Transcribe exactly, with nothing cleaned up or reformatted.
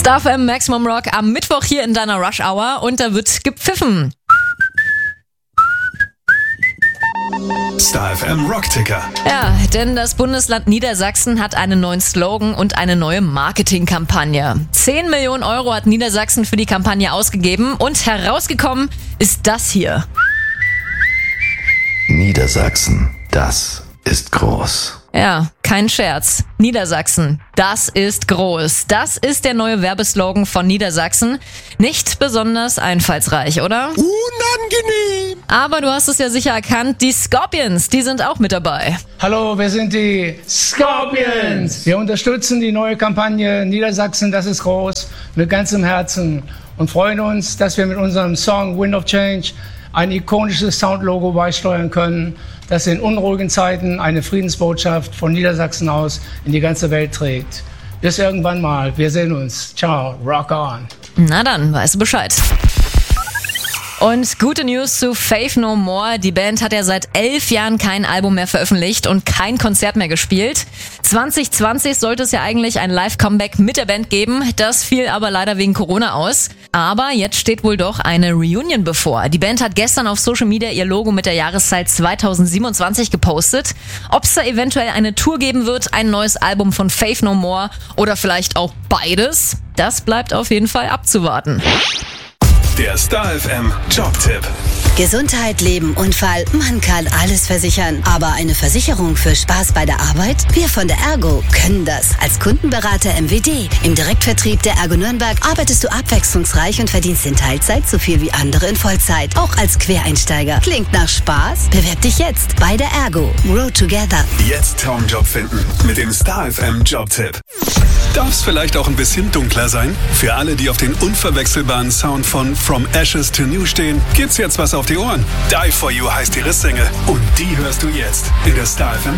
Star F M Maximum Rock am Mittwoch hier in deiner Rush Hour und da wird gepfiffen. Star F M Rockticker. Ja, denn das Bundesland Niedersachsen hat einen neuen Slogan und eine neue Marketingkampagne. zehn Millionen Euro hat Niedersachsen für die Kampagne ausgegeben und herausgekommen ist das hier. Niedersachsen, das ist groß. Ja, kein Scherz. Niedersachsen, das ist groß. Das ist der neue Werbeslogan von Niedersachsen. Nicht besonders einfallsreich, oder? Unangenehm! Aber du hast es ja sicher erkannt, die Scorpions, die sind auch mit dabei. Hallo, wir sind die Scorpions. Wir unterstützen die neue Kampagne Niedersachsen, das ist groß, mit ganzem Herzen und freuen uns, dass wir mit unserem Song Wind of Change ein ikonisches Soundlogo beisteuern können, das in unruhigen Zeiten eine Friedensbotschaft von Niedersachsen aus in die ganze Welt trägt. Bis irgendwann mal. Wir sehen uns. Ciao. Rock on. Na dann, weißt du Bescheid. Und gute News zu Faith No More. Die Band hat ja seit elf Jahren kein Album mehr veröffentlicht und kein Konzert mehr gespielt. zwanzig zwanzig sollte es ja eigentlich ein Live-Comeback mit der Band geben. Das fiel aber leider wegen Corona aus. Aber jetzt steht wohl doch eine Reunion bevor. Die Band hat gestern auf Social Media ihr Logo mit der Jahreszeit zweitausendsiebenundzwanzig gepostet. Ob es da eventuell eine Tour geben wird, ein neues Album von Faith No More oder vielleicht auch beides, das bleibt auf jeden Fall abzuwarten. Der Star F M Jobtipp. Gesundheit, Leben, Unfall, man kann alles versichern. Aber eineVersicherung für Spaß bei der Arbeit? Wir von der Ergo können das. Als Kundenberater M W D im Direktvertrieb der Ergo Nürnberg arbeitest du abwechslungsreich und verdienst in Teilzeit so viel wie andere in Vollzeit. Auch als Quereinsteiger. Klingt nach Spaß? Bewerb dich jetzt bei der Ergo. Grow together. Jetzt Traumjob finden mit dem Star F M Jobtipp. Darf es vielleicht auch ein bisschen dunkler sein? Für alle, die auf den unverwechselbaren Sound von From Ashes to New stehen, gibt's jetzt was auf die Ohren. Die For You heißt ihre Single und die hörst du jetzt in der Star F M